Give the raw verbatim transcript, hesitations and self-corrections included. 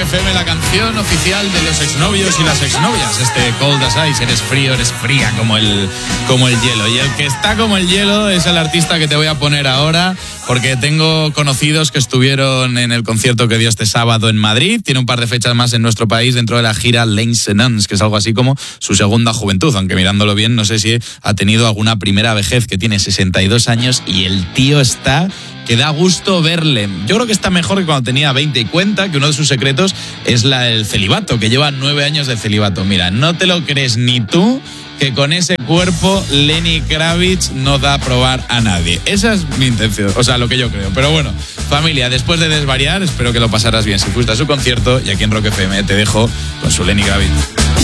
F M, la canción oficial de los exnovios y las exnovias. Este Cold as Ice, eres frío, eres fría como el, como el hielo. Y el que está como el hielo es el artista que te voy a poner ahora, porque tengo conocidos que estuvieron en el concierto que dio este sábado en Madrid. Tiene un par de fechas más en nuestro país dentro de la gira L'Incenance, que es algo así como su segunda juventud, aunque mirándolo bien no sé si ha tenido alguna primera vejez, que tiene sesenta y dos años y el tío está que da gusto verle. Yo creo que está mejor que cuando tenía veinte, y cuenta que uno de sus secretos es la del celibato, que lleva nueve años de celibato. Mira, no te lo crees ni tú que con ese cuerpo Lenny Kravitz no da a probar a nadie. Esa es mi intención, o sea, lo que yo creo. Pero bueno, familia, después de desvariar, espero que lo pasarás bien si fuiste a su concierto, y aquí en Rock F M te dejo con su Lenny Kravitz.